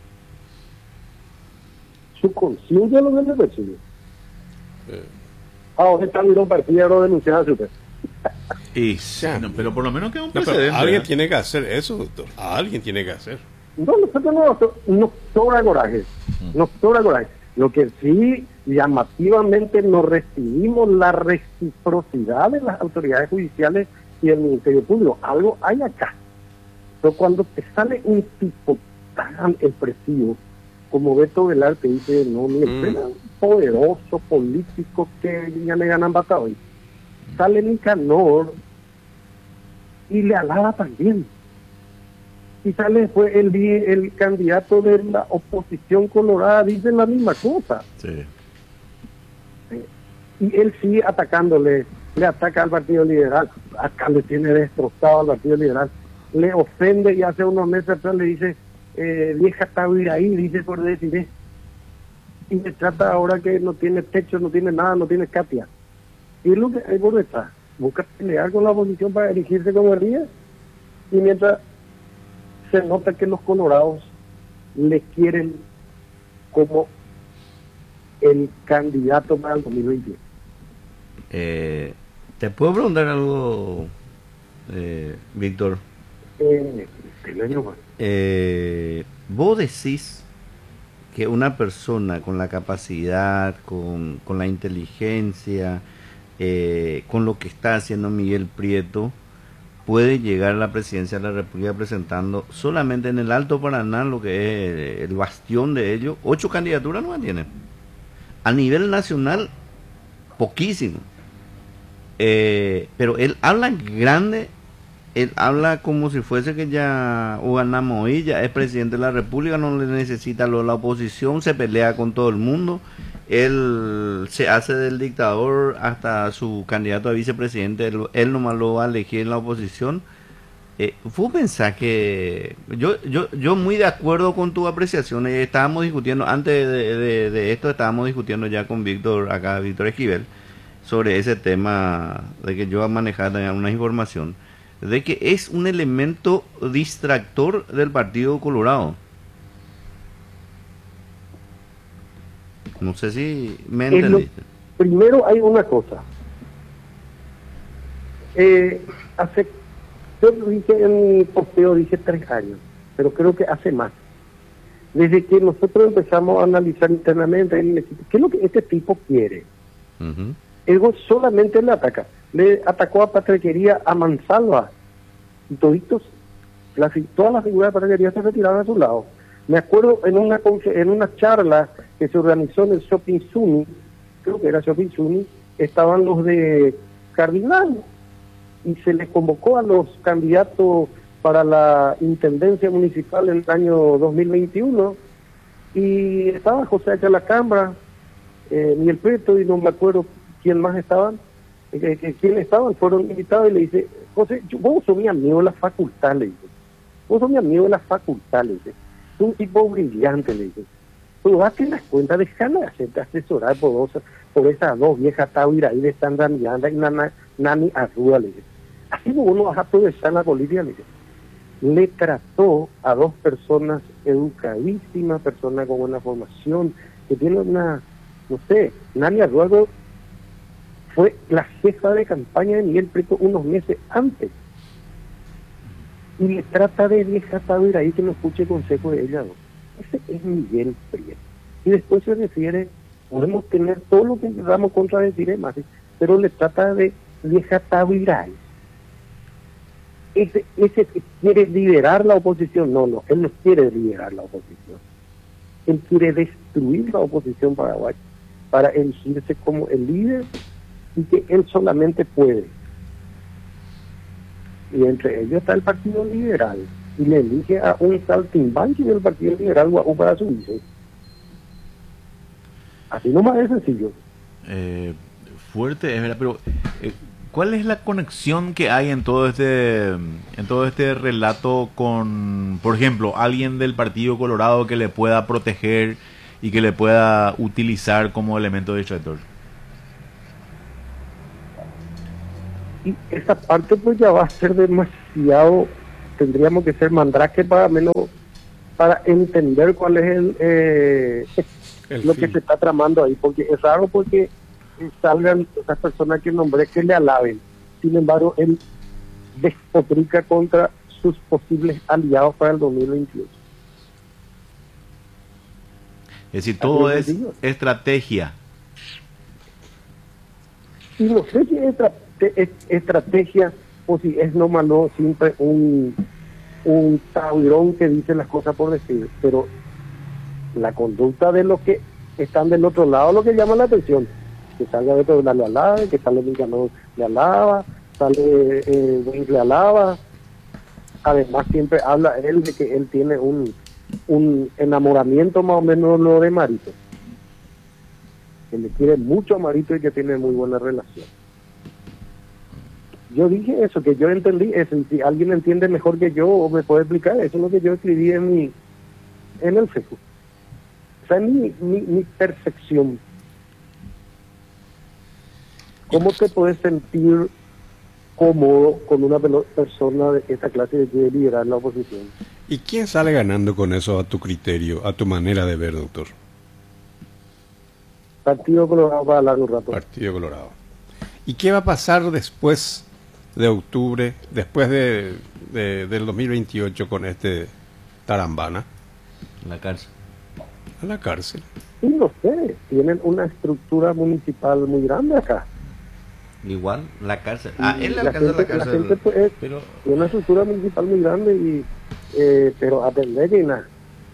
Su conciencia es lo que le persigue.
Eh,
Ahora está un partido lo denunciado a usted.
Y,
Ya.
no, pero por lo menos queda un
no, pero
precedente.
alguien
¿eh?
tiene que hacer eso, doctor. Alguien tiene que hacer.
No, nosotros no, nos sobra coraje, nos sobra coraje. Lo que sí, llamativamente, nos recibimos la reciprocidad de las autoridades judiciales y del Ministerio Público. Algo hay acá. Pero cuando te sale un tipo tan expresivo, como Beto Velarde dice, no, mi
Mm.
espera, poderoso político que ya le ganan bata hoy. Sale Nicanor y le alaba también. Y sale después el, di- el candidato de la oposición colorada, dice la misma cosa.
Sí.
Y él sigue atacándole, le ataca al Partido Liberal, acá le tiene destrozado al Partido Liberal, le ofende y hace unos meses atrás le dice, eh, vieja Tabiraí, dice por decir, eh, y me trata ahora que no tiene techo, no tiene nada, no tiene Katia. Y es lo que hay por detrás, busca pelear con la oposición para elegirse como el día, y mientras se nota que los colorados le quieren como el candidato para el dos mil veintiuno.
Eh, ¿Te puedo preguntar algo, eh, Víctor?
Eh, el año más.
Eh, vos decís que una persona con la capacidad, con, con la inteligencia, eh, con lo que está haciendo Miguel Prieto, puede llegar a la presidencia de la República presentando solamente en el Alto Paraná, lo que es el bastión de ellos, ocho candidaturas no tienen. A nivel nacional, poquísimo. Eh, pero él habla grande, él habla como si fuese que ya Ugana Moïlla es presidente de la República, no le necesita lo, la oposición, se pelea con todo el mundo, él se hace del dictador hasta su candidato a vicepresidente, él, él nomás lo va a elegir en la oposición. Eh, ¿Vos pensás que yo, yo, yo muy de acuerdo con tu apreciación, eh, estábamos discutiendo, antes de, de, de esto estábamos discutiendo ya con Víctor, acá Víctor Esquivel, sobre ese tema de que yo manejaba una información, de que es un elemento distractor del Partido Colorado. No sé si me
Es lo-
entendiste.
primero hay una cosa. Eh, hace, yo dije en mi posteo, dije tres años, pero creo que hace más. Desde que nosotros empezamos a analizar internamente, en el equipo, ¿qué es lo que este tipo quiere?
Ujú.
Ego solamente le ataca. Le atacó a Patrequería, a Mansalva, y toditos, la, fi- todas las figuras de Patrequería se retiraron a su lado. Me acuerdo en una confe- en una charla que se organizó en el Shopping Suni, creo que era Shopping Suni, estaban los de Cardinal, y se les convocó a los candidatos para la Intendencia Municipal en el año dos mil veintiuno, y estaba José Achalacambra, eh, Miguel Prieto, y no me acuerdo quién más estaban, eh, que, que- quién estaban, fueron invitados, y le dice, José, yo- vos sos mi amigo de la facultad, le dice, vos sos mi amigo de la facultad, le dice, es un tipo brillante, le dice, pero date las cuentas, déjala de hacerte asesorar por, dos, por esas dos viejas Tavira ahí de Sandra Miranda y Nana, Nani Arruda, le dice, así vos no vas a aprovechar la política, le dice. Le trató a dos personas educadísimas, personas con buena formación, que tienen una, no sé, Nani Arruda fue la jefa de campaña de Miguel Prieto unos meses antes. Y le trata de vieja Tavira ahí que no escuche consejo de ella, ¿no? Ese es Miguel Prieto. Y después se refiere, podemos tener todo lo que queramos contra decir más, ¿sí? Pero le trata de vieja Tavira. Ese, ese que quiere liderar la oposición, no, no, él no quiere liderar la oposición. Él quiere destruir la oposición paraguaya para erigirse como el líder y que él solamente puede. Y entre ellos está el Partido Liberal, y le elige a un saltimbanqui del Partido Liberal Guau para su vice. Así nomás es sencillo.
Eh, fuerte, es verdad, pero eh, ¿cuál es la conexión que hay en todo este en todo este relato con, por ejemplo, alguien del Partido Colorado que le pueda proteger y que le pueda utilizar como elemento distractor?
Y esa parte pues ya va a ser demasiado, tendríamos que ser mandrake para menos, para entender cuál es el, eh,
El
lo
fin.
que se está tramando ahí, porque es raro porque salgan esas personas que nombré que le alaben, sin embargo él despotrica contra sus posibles aliados para el dos mil veintiocho.
Es decir, todo
Así
es
lo digo.
estrategia.
Y no sé si es, estra- es estrategia o si es nomás no siempre un, un tablón que dice las cosas por decir, pero la conducta de los que están del otro lado lo que llama la atención. Que salga de otro lado le alaba, que sale Villanov le alaba, sale eh, Wink le alaba. Además siempre habla él de que él tiene un, un enamoramiento más o menos lo de Marito. Que le quiere mucho a Marito y que tiene muy buena relación. Yo dije eso, que yo entendí eso, y si alguien entiende mejor que yo o me puede explicar, eso es lo que yo escribí en mi en el Facebook. O sea, mi, mi, mi percepción. ¿Cómo te puedes sentir cómodo con una persona de esta clase que quiere liderar la oposición?
¿Y quién sale ganando con eso a tu criterio, a tu manera de ver, doctor?
Partido Colorado para hablar un rato.
Partido Colorado. ¿Y qué va a pasar después de octubre, después de, de del dos mil veintiocho con este Tarambana?
La cárcel.
A la cárcel.
Sí, no sé, tienen una estructura municipal muy grande acá.
Igual, la cárcel. Ah, él le
la
alcanzó
gente,
la cárcel.
la gente pues,
pero
tiene una estructura municipal muy grande, y eh, pero atender y nada.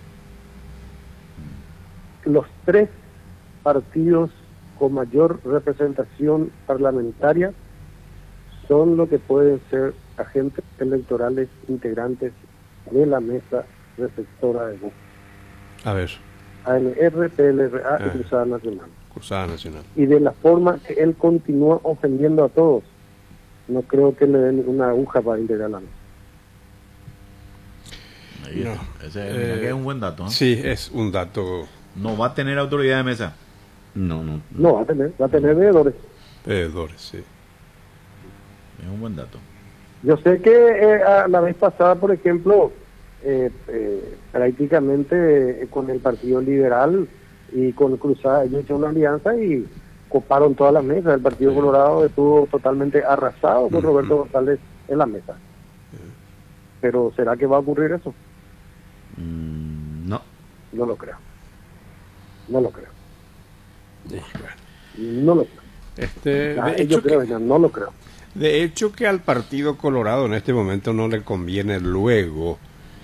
Los tres partidos con mayor representación parlamentaria son lo que pueden ser agentes electorales integrantes de la mesa receptora de votos.
A ver,
A N R, P L R A
Ah.
y Cruzada Nacional.
Cruzada Nacional.
Y de la forma que él continúa ofendiendo a todos, no creo que le den una aguja para integrar la mesa.
Ahí está.
No.
Ese
Eh,
mira que es un buen dato. ¿eh?
Sí, es un dato
No va a tener autoridad de mesa.
no, no.
No, va a tener, va a tener veedores.
pedidores, sí.
Es un buen dato.
Yo sé que eh, a la vez pasada, por ejemplo, eh, eh, prácticamente eh, con el Partido Liberal y con Cruzada, ellos hicieron una alianza y coparon todas las mesas. El Partido Colorado estuvo totalmente arrasado con Roberto González en la mesa. Pero ¿será que va a ocurrir eso?
Mm, no.
No lo creo. No lo creo.
Sí, bueno.
No lo creo.
Este,
Ah,
de,
yo
hecho
creo,
que,
no, no lo creo.
de hecho que al Partido Colorado en este momento no le conviene luego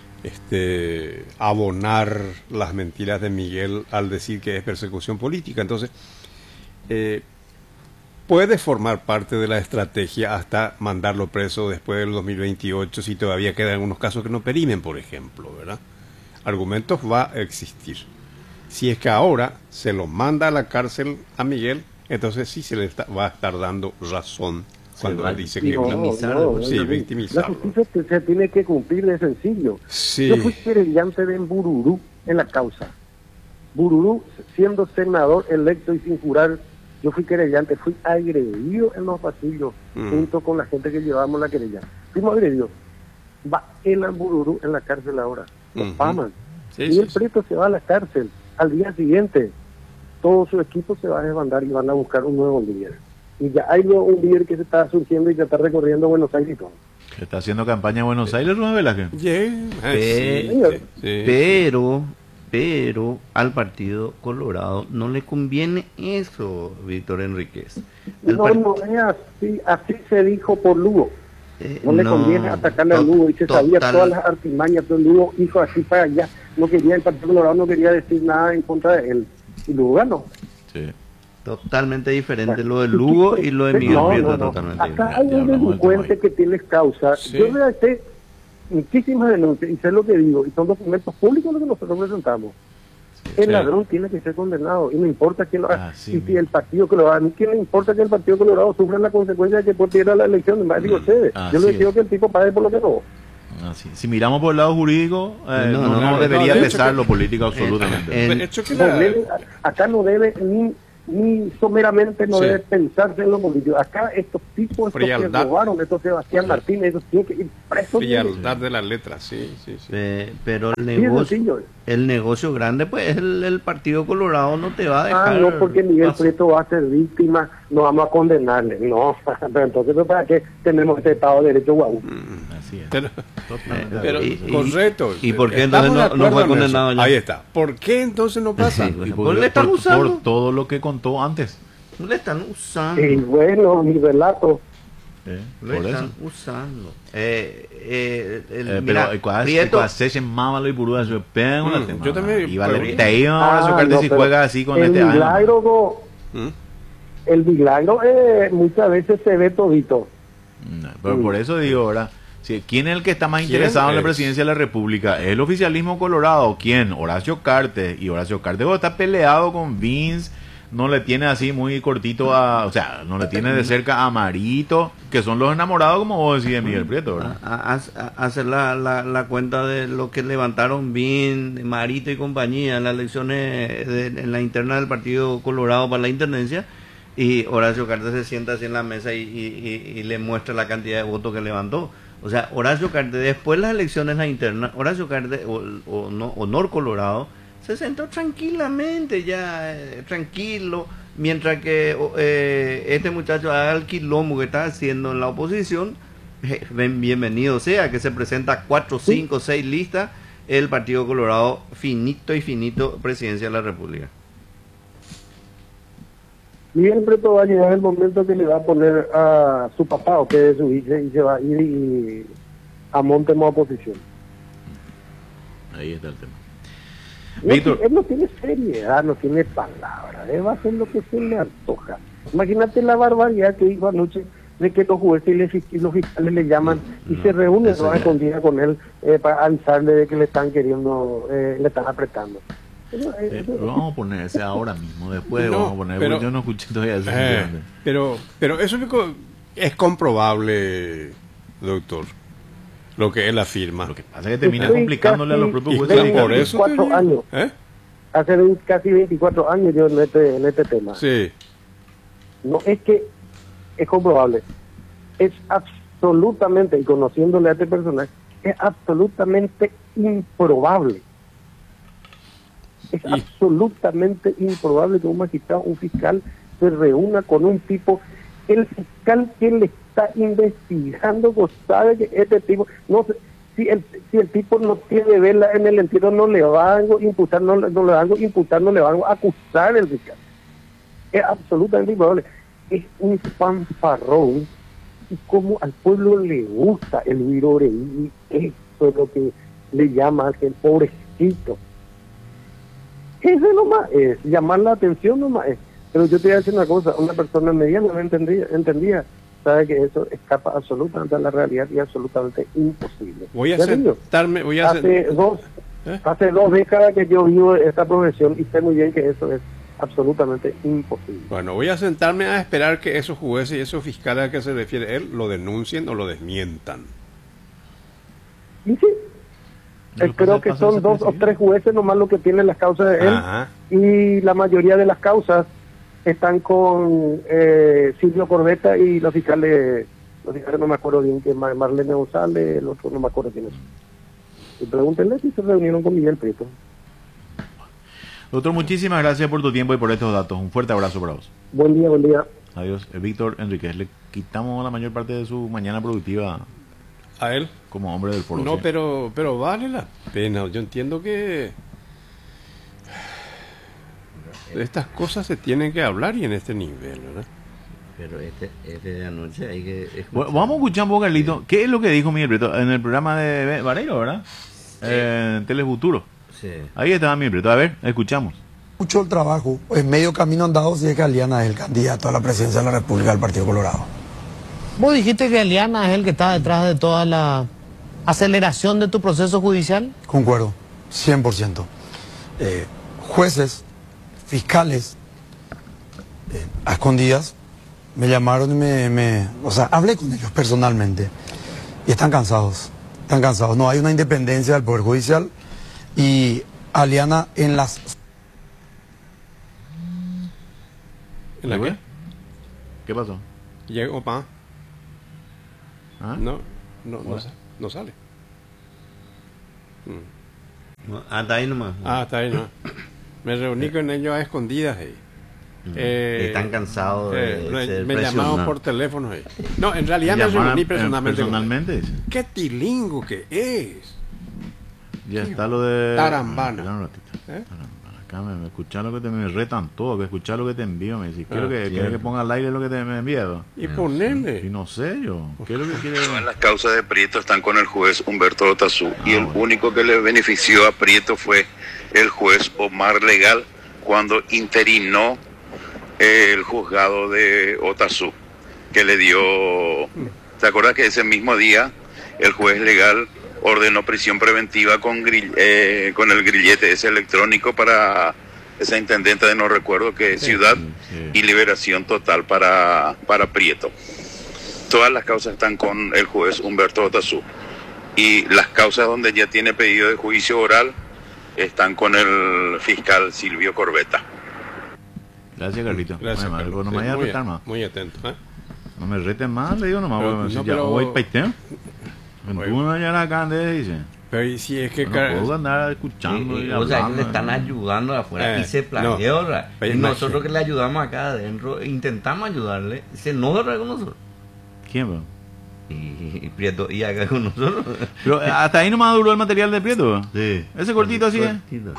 este abonar las mentiras de Miguel al decir que es persecución política. Entonces, eh, puede formar parte de la estrategia hasta mandarlo preso después del dos mil veintiocho si todavía quedan algunos casos que no perimen, por ejemplo, ¿verdad? Argumentos va a existir. Si es que ahora se lo manda a la cárcel a Miguel, entonces sí se le está- va a estar dando razón cuando
va
él dice
a
que...
victimizar.
no,
no,
sí,
La
victimizarlo.
justicia se, se tiene que cumplir, de sencillo.
Sí.
Yo fui querellante de Bururú en la causa. Bururú, siendo senador electo y sin jurar, yo fui querellante, fui agredido en los pasillos
Mm.
junto con la gente que llevábamos la querella. Fuimos agredidos. Va el Bururú en la cárcel ahora. Lo
Ujú.
paman.
Sí,
y
sí,
el
sí.
preto se va a la cárcel. Al día siguiente, todo su equipo se va a desbandar y van a buscar un nuevo líder. Y ya hay luego un líder que se está surgiendo y ya está recorriendo Buenos Aires y todo.
Está haciendo campaña en Buenos Aires, Rubén Velázquez.
Yeah. Ah,
Pe-
sí, sí, sí.
Pero, pero al Partido Colorado no le conviene eso, Víctor Enríquez. El
No,
par-
no es así, así se dijo por Lugo.
eh,
No le conviene atacarle a
to-
Lugo y se sabía
total-
todas las artimañas, pero Lugo hizo así para allá. No quería, el Partido Colorado no quería decir nada en contra de él. Y Lugo ganó.
Sí.
Totalmente diferente
Bueno,
lo de Lugo y lo de Miguel
no,
Prieto,
no, no.
totalmente
Acá
diferente.
hay
Ya
un
hablamos del
delincuente
tema
que tiene causa.
Sí.
Yo redacté muchísimas denuncias y sé lo que digo, y son documentos públicos los que nosotros presentamos. El
Sí.
ladrón tiene que ser condenado y no importa quién lo haga.
Ah, sí,
y si
mira.
el Partido Colorado, a mí que me importa que el Partido Colorado sufra la consecuencia de que por tirar la elección, más digo ustedes.
Ah,
Yo le
sí.
digo que el tipo pague por lo que no.
Así. Si miramos por el lado jurídico, eh,
No,
no,
no,
no
no,
debería
de hecho
pesar
que-
lo político absolutamente.
eh,
De hecho que
No
la-
debe- acá no debe ni, ni someramente no
Sí.
debe pensarse en los políticos. Acá estos tipos estos que
Frialdad.
robaron, estos Sebastián Martínez, esos tienen que ir presos.
frialdad de las letras, sí, sí, sí.
Eh, pero el
Sí, es
negocio,
sencillo.
el negocio grande, pues el, el Partido Colorado no te va a
Ah,
dejar.
no, porque Miguel
pasar.
Prieto va a ser víctima, no vamos a condenarle. No, pero entonces, ¿para qué tenemos este Estado de Derecho guau?
Así es.
Pero,
Totalmente de
pero
acuerdo,
y-
sí.
correcto.
¿y por qué
Estamos
entonces
de
no- no fue
acuerdo en
condenado
eso.
ya?
Ahí está. ¿Por qué entonces no pasa?
Sí,
Y
bueno,
por,
pues le están
por-
usando.
por todo lo que contó antes.
Le están usando.
Y bueno, mi relato
Eh,
Lo
por
están
eso.
usando. Eh, eh, el,
Eh,
mira,
pero cuando
Prieto-
se llamaba lo y purúa, yo pego una
Mm,
tema.
yo también-
Y vale,
pero-
te iba
Ah,
a Sócrates
no,
si
pero
juega así con
el
este.
milagro, go-
¿Mm?
el milagro eh, muchas veces se ve todito.
No, pero por eso digo, ahora, si, ¿quién es el que está más
¿Quién
interesado en la
es?
presidencia de la República? ¿Es el oficialismo colorado? ¿Quién? Horacio Cartes. Y Horacio Cartes oh, está peleado con Vince, no le tiene así muy cortito a, o sea, no le tiene de cerca a Marito, que son los enamorados, como vos decís, de Miguel Prieto, ¿verdad?
a- a- a- hacer la, la, la cuenta de lo que levantaron bien Marito y compañía en las elecciones de- en la interna del Partido Colorado para la intendencia, y Horacio Cartes se sienta así en la mesa y, y- y- y le muestra la cantidad de votos que levantó. O sea, Horacio Cartes, después de las elecciones la interna, Horacio Cartes o, o no, Honor Colorado se sentó tranquilamente ya, eh, tranquilo, mientras que o, eh, este muchacho haga el quilombo que está haciendo en la oposición. eh, ben- bienvenido sea, que se presenta cuatro, cinco, seis listas el Partido Colorado, finito y finito, presidencia de la República.
Miguel Preto va a llegar el momento que le va a poner a su papá o que es su hijo y se va a ir y a Montemo a oposición.
Ahí está el tema.
No,
Víctor.
él no tiene seriedad, no tiene palabra, él va a hacer lo que se le antoja. Imagínate la barbaridad que dijo anoche de que los jueces y les- y los fiscales le llaman y
No,
se reúnen
eso
a
ya-
escondida con él eh, para avisarle de que le están queriendo, eh, le están apretando. Eso, eh,
Eh,
eso-
lo vamos a poner ese ahora mismo, después
No,
vamos a poner,
pero-
porque yo no escuché todavía eso.
Eh, pero, pero eso es co- es comprobable, doctor, lo que él afirma.
Lo que pasa es que termina
Estoy
complicándole a los
casi
propios
Y
jueces.
claro,
mexicanos.
por eso te
veinticuatro
digo.
años.
¿Eh?
Hace veinte casi veinticuatro años yo en este, en este tema.
Sí.
No es que es comprobable, es absolutamente, y conociéndole a este personaje, es absolutamente improbable. Es
Y-
absolutamente improbable que un magistrado, un fiscal, se reúna con un tipo. El fiscal que le está investigando, pues sabe que este tipo, no sé, si el, si el tipo no tiene vela en el entierro, no le van a imputar, no, le- no le van a imputar, no le van a acusar el fiscal. Es absolutamente improbable. Es un fanfarrón. Y como al pueblo le gusta el viroreí, eso es lo que le llama el pobrecito. Eso nomás es, llamar la atención nomás es. Pero yo te voy a decir una cosa, una persona medianamente entendía, entendía, sabe que eso escapa absolutamente a la realidad y absolutamente imposible.
Voy a
Ya te digo,
sentarme, voy a
hace
sen-
dos,
¿Eh?
hace dos décadas que yo vivo esta profesión y sé muy bien que eso es absolutamente imposible.
Bueno, voy a sentarme a esperar que esos jueces y esos fiscales a que se refiere él lo denuncien o lo desmientan.
Y sí,
Lo
eh,
que
creo
pasa-
que
pasa
son dos o
desapercibido.
tres jueces nomás lo que tienen las causas de él
Ajá.
y la mayoría de las causas están con eh, Silvio Corbetta y los fiscales, los fiscales no me acuerdo bien, que Mar- Marlene González, el otro no me acuerdo quién es. Y pregúntenle si se reunieron con Miguel Prieto.
Doctor, muchísimas gracias por tu tiempo y por estos datos. Un fuerte abrazo para vos.
Buen día, buen día.
Adiós. Eh, Víctor Enríquez, le quitamos la mayor parte de su mañana productiva
¿A él?
como hombre del foro.
No,
¿sí?
pero, pero vale la pena. Yo entiendo que estas cosas se tienen que hablar y en este nivel, ¿verdad?
Pero este, este de anoche hay que escuchar.
Bueno, vamos a escuchar un poco, Carlito. ¿Qué es lo que dijo Miguel Prieto en el programa de Vareiro, verdad? Eh, Telefuturo.
Sí.
Ahí estaba Miguel Prieto. A ver, escuchamos.
Mucho el trabajo, es medio camino andado si es que Aliana es el candidato a la presidencia de la República del Partido Colorado.
Vos dijiste que Aliana es el que está detrás de toda la aceleración de tu proceso judicial.
Concuerdo, cien por ciento. Eh, jueces, fiscales, eh, a escondidas, me llamaron y me, me... O sea, hablé con ellos personalmente y están cansados, están cansados. No hay una independencia del Poder Judicial y Aliana en las...
¿En la
¿Qué
qué?
fue? ¿Qué pasó?
Llegó pa.
¿Ah?
No, no, no,
Bueno.
sa- no sale. Mm.
No, hasta ahí nomás.
Ah, está ahí, ¿no? Me reuní con ellos a escondidas ahí. Eh,
Están cansados de
eh, me-
ser
me llamaban
presionados.
por teléfono ahí. No, en realidad me
Llamaron,
reuní
eh,
personalmente. con ellos.
personalmente, dice.
Qué tilingo que es.
Ya está lo de...
Tarambana.
Espera un ratito.
¿Eh?
Tarambana. Cámara, escuchar lo que te me retan todo, que escuchar lo que te envío, me dice, quiero
Ah,
que, quiero que ponga al aire lo que te me envía.
Y ponerle.
Y no sé yo, ¿qué es lo que quiere?
Todas las causas de Prieto están con el juez Humberto Otazú y
Ah,
el
bueno.
único que le benefició a Prieto fue el juez Omar Legal cuando interinó eh, el juzgado de Otazú, que le dio... ¿Te acuerdas que ese mismo día el juez Legal ordenó prisión preventiva con, grill- eh, con el grillete ese electrónico para esa intendenta de no recuerdo qué ciudad
sí.
y liberación total para, para Prieto? Todas las causas están con el juez Humberto Otazú y las causas donde ya tiene pedido de juicio oral están con el fiscal Silvio Corbetta.
Gracias, Carlito.
Gracias,
Bueno,
Carlos.
no me
Sí,
vayas a
muy,
retar más.
muy atento. ¿eh?
No me reten más, le digo nomás,
Pero-
porque
no,
si ya
pero-
voy paiteo.
Bueno.
Tú me vayas acá antes, dice.
Pero y si es que...
No
Car-
puedo andar escuchando
Y-
y,
y, o sea, que
hablando.
le están ayudando de afuera
Eh,
y se
no.
planeó. ¿verdad?
Pero
Y nosotros
imagínate.
que le ayudamos acá adentro, intentamos ayudarle, se enoja con nosotros.
¿Quién, bro?
Y, y Prieto, y acá con nosotros.
Pero eh, hasta ahí nomás duró el material de Prieto.
Sí.
Ese cortito así, ¿eh?
Cortito.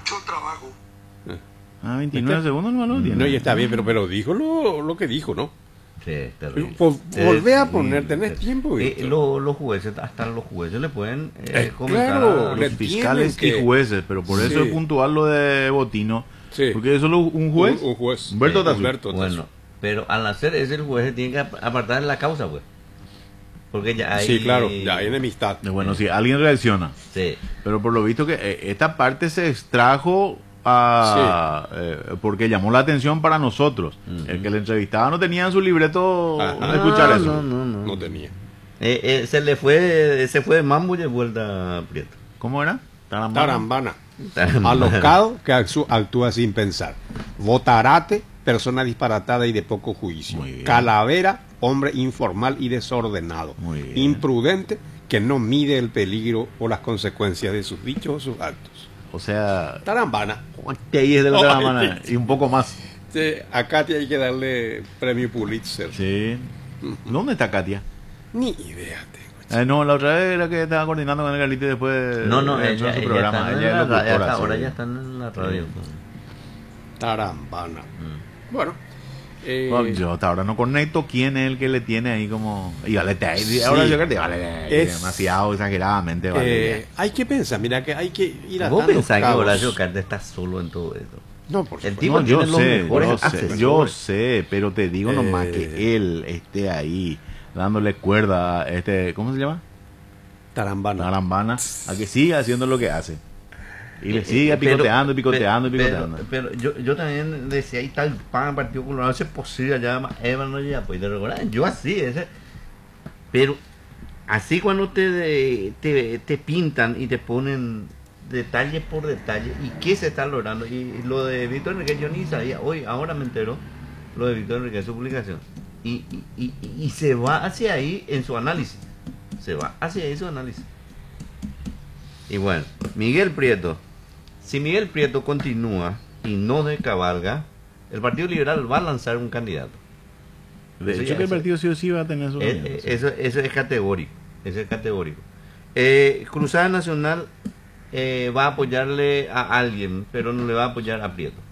Ah, veintinueve
¿Viste?
segundos nomás lo tiene.
No, y está bien, pero, pero dijo lo, lo que dijo, ¿no?
Sí, es terrible.
Vol-
Sí,
volvé a
sí,
poner, tenés
sí.
tiempo,
Eh,
Víctor.
lo- los jueces, hasta los jueces le pueden eh,
Eh,
comenzar
claro,
a-
le
Los fiscales
tienen que-
y jueces, pero por eso
Sí.
es puntual lo de Botino.
Sí.
Porque eso lo, un juez.
Un, un juez.
Humberto
Eh,
Otazú.
Humberto Otazú.
Bueno, pero al hacer ese el juez tiene que ap- apartar de la causa, pues. Porque ya hay...
Sí, claro, ya hay enemistad.
Bueno, si alguien reacciona.
Sí.
Pero por lo visto que eh, esta parte se extrajo a, eh, porque llamó la atención para nosotros. El que le entrevistaba no tenía en su libreto
Ajá.
escuchar
No,
eso.
no, no, no.
No tenía.
Eh, eh, se le fue, se fue de mambo y de vuelta a Prieto.
¿Cómo era? Tarambana.
Tarambana. Alocado que actú- actúa sin pensar. Votarate, persona disparatada y de poco juicio.
Muy bien.
Calavera, hombre informal y desordenado.
Muy bien.
Imprudente, que no mide el peligro o las consecuencias de sus dichos o sus actos.
O sea,
Tarambana.
ahí es de la
Ay,
Tarambana. Y un poco más.
Sí, a Katia hay que darle premio Pulitzer.
Sí. ¿Dónde está Katia?
Ni idea tengo.
Eh, no, la otra vez era que estaba coordinando con el Carlito y después
No, no,
eh,
ella,
en su
ella
programa.
está en
Ella es
la radio,
locutora,
hasta
sí.
ahora ya están en la radio.
Tarambana.
Mm.
Bueno. eh,
Bueno, yo hasta ahora no conecto quién es el que le tiene ahí como... Y vale, te,
Sí.
ahora yo creo que vale,
Es-
demasiado exageradamente. Vale.
eh, hay que pensar, mira que hay que ir a
¿Vos
tantos
pensás que
cabos.
Horacio Cartes está solo en todo esto?
No, por
El
supuesto.
tipo
No, yo
tiene los
sé,
mejores
yo sé,
asesores.
yo sé, pero te digo nomás
Eh.
que él esté ahí dándole cuerda a este, ¿cómo se llama?
Tarambana.
Tarambana, a que siga haciendo lo que hace. Y le
Eh,
sigue
eh, pero-
picoteando y picoteando y
pero-
picoteando.
Pero, pero yo, yo también decía, ahí tal pan Partido Colorado, ese posible allá, Eva no llega, pues te recordás, yo así, ese. Pero así cuando te, te, te pintan y te ponen detalle por detalle y qué se está logrando. Y lo de Víctor Enrique yo ni sabía, hoy, ahora me entero lo de Víctor Enrique, su publicación. Y, y, y, y se va hacia ahí en su análisis. Se va hacia ahí su análisis. Y bueno, Miguel Prieto. Si Miguel Prieto continúa y no decabalga, el Partido Liberal va a lanzar un candidato.
De
Eso
hecho,
ya
que el
es-
partido sí o sí va a tener su
Eh,
gobierno,
eh,
sí.
eso, eso es categórico. Eso es categórico. Eh, Cruzada Nacional eh, va a apoyarle a alguien, pero no le va a apoyar a Prieto.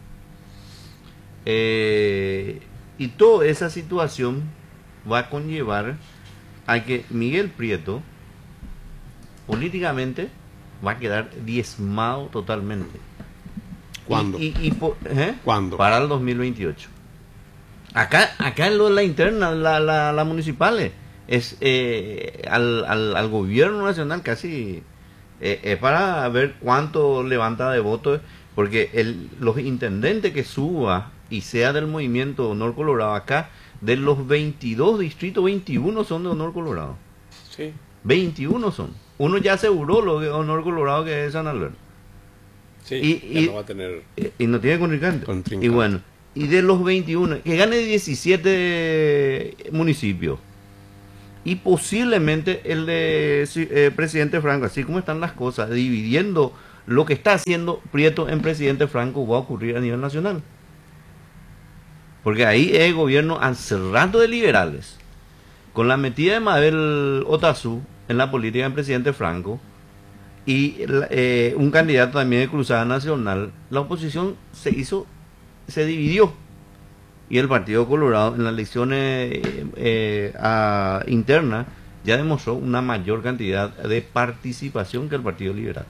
Eh, y toda esa situación va a conllevar a que Miguel Prieto políticamente va a quedar diezmado totalmente.
¿Cuándo?
Y, y- y po- ¿eh?
¿Cuándo?
Para el dos mil veintiocho. Acá, acá en lo de la interna, la, la, la municipales, es eh, al, al, al gobierno nacional casi eh, es para ver cuánto levanta de votos, porque el, los intendentes que suba y sea del movimiento Honor Colorado acá, de los veintidós distritos, veintiuno son de Honor Colorado.
Sí.
veintiuno son. Uno ya aseguró lo de Honor Colorado, que es San Alberto.
Sí,
Y-
ya
y-
no va a tener.
Eh, Y no tiene contrincante.
Contrincante.
Y bueno, y de los veintiuno, que gane diecisiete municipios. Y posiblemente el de sí, eh, presidente Franco, así como están las cosas, dividiendo lo que está haciendo Prieto en presidente Franco, va a ocurrir a nivel nacional. Porque ahí es gobierno hace rato de liberales. Con la metida de Mabel Otazú en la política del presidente Franco, y eh, un candidato también de Cruzada Nacional, la oposición se hizo, se dividió. Y el Partido Colorado en las elecciones eh, eh, a, internas ya demostró una mayor cantidad de participación que el Partido Liberal.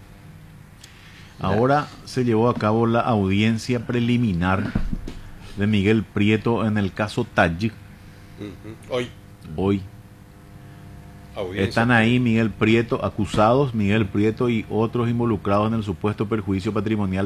Ahora se llevó a cabo la audiencia preliminar de Miguel Prieto en el caso Tajik.
Uh-huh. Hoy.
Hoy.
Audiencia.
Están ahí Miguel Prieto, acusados, Miguel Prieto y otros involucrados en el supuesto perjuicio patrimonial